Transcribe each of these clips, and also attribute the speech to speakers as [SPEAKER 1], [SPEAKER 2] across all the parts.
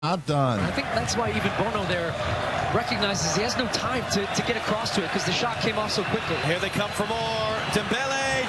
[SPEAKER 1] Not done.
[SPEAKER 2] I think that's why even Bono there recognizes he has no time to get across to it because the shot came off so quickly.
[SPEAKER 3] Here they come for more. Dembele!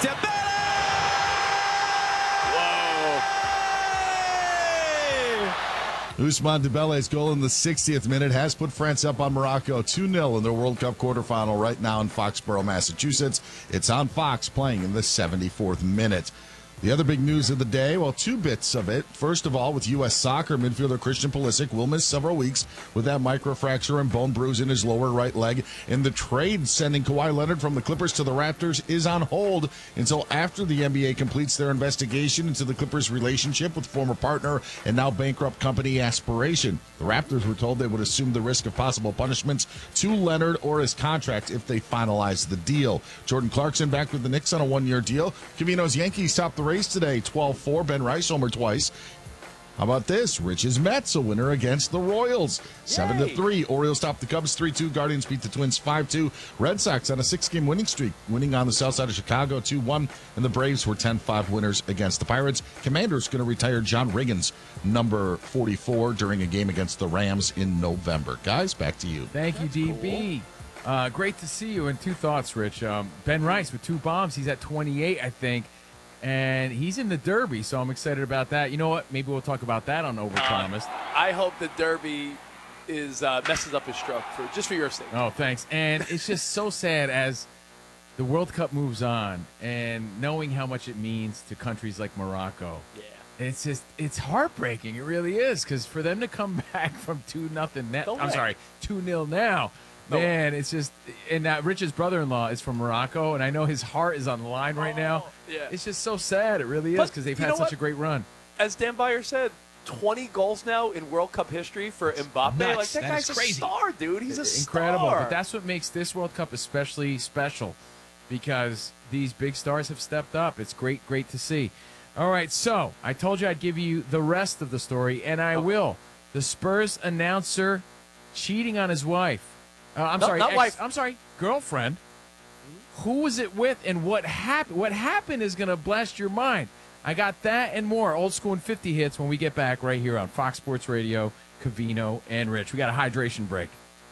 [SPEAKER 3] Whoa!
[SPEAKER 1] Ousmane Dembele's goal in the 60th minute has put France up on Morocco 2-0 in their World Cup quarterfinal right now in Foxborough, Massachusetts. It's on Fox playing in the 74th minute. The other big news of the day, well, two bits of it. First of all, with U.S. Soccer, midfielder Christian Pulisic will miss several weeks with that microfracture and bone bruise in his lower right leg. And the trade sending Kawhi Leonard from the Clippers to the Raptors is on hold until after the NBA completes their investigation into the Clippers' relationship with former partner and now bankrupt company Aspiration. The Raptors were told they would assume the risk of possible punishments to Leonard or his contract if they finalize the deal. Jordan Clarkson back with the Knicks on a one-year deal. Covino's Yankees top the race today, 12-4. Ben Rice homer twice. How about this? Rich's Mets, a winner against the Royals. 7-3. Orioles top the Cubs 3-2. Guardians beat the Twins 5-2. Red Sox on a 6-game winning streak, winning on the south side of Chicago 2-1. And the Braves were 10-5 winners against the Pirates. Commanders going to retire John Riggins, number 44, during a game against the Rams in November. Guys, back to you.
[SPEAKER 4] Thank you, DB. Cool. Great to see you. And two thoughts, Rich. Ben Rice with 2 bombs. He's at 28, I think. And he's in the Derby, so I'm excited about that. You know what? Maybe we'll talk about that on Overpromised.
[SPEAKER 5] I hope the Derby is messes up his stroke just for your sake.
[SPEAKER 4] Oh, thanks. And it's just so sad as the World Cup moves on, and knowing how much it means to countries like Morocco.
[SPEAKER 5] Yeah.
[SPEAKER 4] It's heartbreaking. It really is, because for them to come back from 2-0 now. Man, it's just, and that Rich's brother-in-law is from Morocco, and I know his heart is on the line right now.
[SPEAKER 5] Yeah.
[SPEAKER 4] It's just so sad. It really is, because they've had such a great run.
[SPEAKER 5] As Dan Beyer said, 20 goals now in World Cup history for Mbappe.
[SPEAKER 4] Nuts.
[SPEAKER 5] Like, that guy's a star, dude. He's
[SPEAKER 4] incredible.
[SPEAKER 5] star.
[SPEAKER 4] But that's what makes this World Cup especially special, because these big stars have stepped up. It's great to see. All right, so I told you I'd give you the rest of the story, and I will. The Spurs announcer cheating on his wife. Girlfriend. Who was it with, and what happened? What happened is going to blast your mind. I got that and more. Old School and 50 hits when we get back right here on Fox Sports Radio, Covino and Rich. We got a hydration break.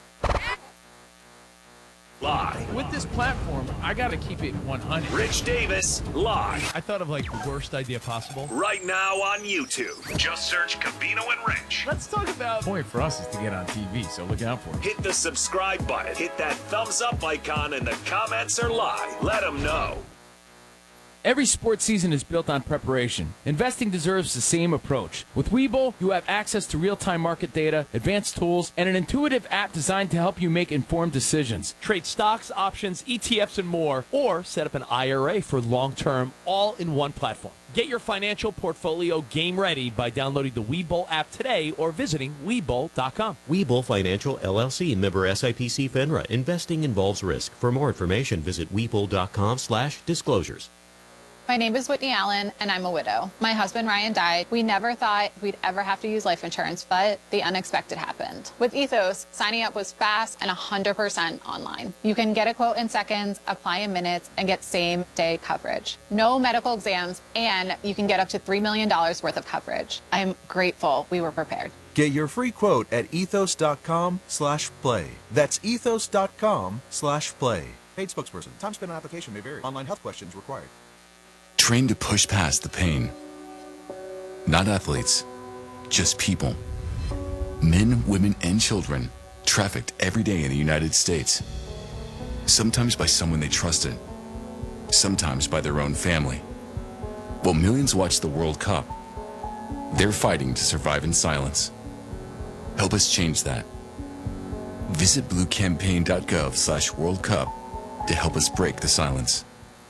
[SPEAKER 6] Live.
[SPEAKER 4] With this platform, I got to keep it 100.
[SPEAKER 6] Rich Davis, live.
[SPEAKER 7] I thought of like the worst idea possible.
[SPEAKER 6] Right now on YouTube. Just search Covino and Rich.
[SPEAKER 4] Let's talk about. The point for us is to get on TV, so look out for it.
[SPEAKER 6] Hit the subscribe button. Hit that thumbs up icon, and the comments are live. Let them know.
[SPEAKER 8] Every sports season is built on preparation. Investing deserves the same approach. With Webull, you have access to real-time market data, advanced tools, and an intuitive app designed to help you make informed decisions.
[SPEAKER 9] Trade stocks, options, ETFs, and more, or set up an IRA for long-term, all in one platform. Get your financial portfolio game ready by downloading the Webull app today or visiting Webull.com.
[SPEAKER 10] Webull Financial, LLC, member SIPC FINRA. Investing involves risk. For more information, visit Webull.com/disclosures.
[SPEAKER 11] My name is Whitney Allen, and I'm a widow. My husband, Ryan, died. We never thought we'd ever have to use life insurance, but the unexpected happened. With Ethos, signing up was fast and 100% online. You can get a quote in seconds, apply in minutes, and get same-day coverage. No medical exams, and you can get up to $3 million worth of coverage. I'm grateful we were prepared.
[SPEAKER 12] Get your free quote at ethos.com/play. That's ethos.com/play. Paid spokesperson. Time spent on application may vary. Online health questions required.
[SPEAKER 13] Trained to push past the pain. Not athletes, just people. Men, women, and children trafficked every day in the United States. Sometimes by someone they trusted, sometimes by their own family. While millions watch the World Cup, they're fighting to survive in silence. Help us change that. Visit bluecampaign.gov/World Cup to help us break the silence.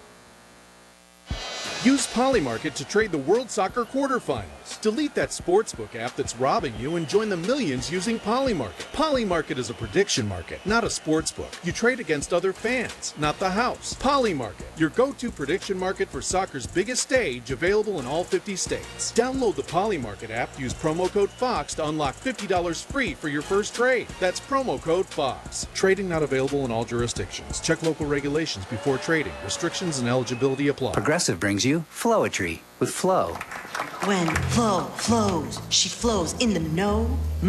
[SPEAKER 14] Use Polymarket to trade the World Soccer quarterfinals. Delete that sportsbook app that's robbing you and join the millions using Polymarket. Polymarket is a prediction market, not a sportsbook. You trade against other fans, not the house. Polymarket, your go-to prediction market for soccer's biggest stage, available in all 50 states. Download the Polymarket app, use promo code FOX to unlock $50 free for your first trade. That's promo code FOX. Trading not available in all jurisdictions. Check local regulations before trading. Restrictions and eligibility apply.
[SPEAKER 15] Progressive brings you you Flowetry with Flow.
[SPEAKER 16] When Flo flows, she flows in the know.